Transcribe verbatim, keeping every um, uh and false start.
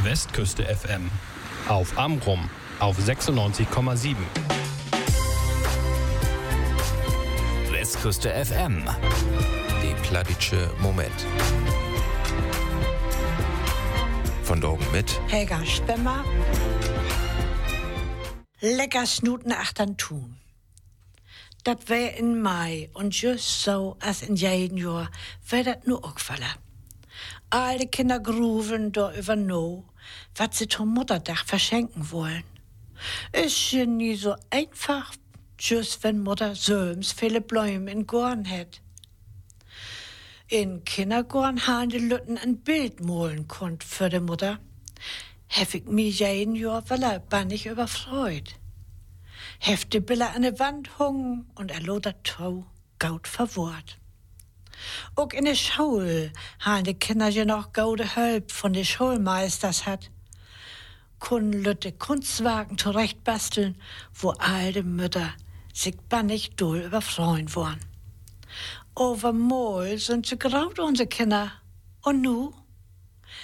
Westküste F M. Auf Amrum auf sechsundneunzig Komma sieben. Westküste F M. Die Pladitsche Moment. Von Dorgen mit Helga Spemmer. Lecker Snuten achtern tun. Dat wär in Mai und just so als in jedem Jahr wär dat nur auch fallen. Alle Kinder gruven da über no, wat sie zum Mutterdach verschenken wollen. Ist ja nie so einfach, just wenn Mutter söms viele Bäume in Gorn hat. In Kindergorn haben die Lütten ein Bild malen konnt für die Mutter. Hef ich mich jeden Jahr bannig überfreut. Hef die Bilder an die Wand hungen und er lodert Tau gaut verwort. Auch in der Schule haben die Kinder ja noch gaude Hölp von den Schulmeisters hat. Können Lütte Kunstwagen zurecht basteln, wo alte Mütter sich bannig doll überfreuen wollen. Overmol sind sie graut, unsere Kinder. Und nu?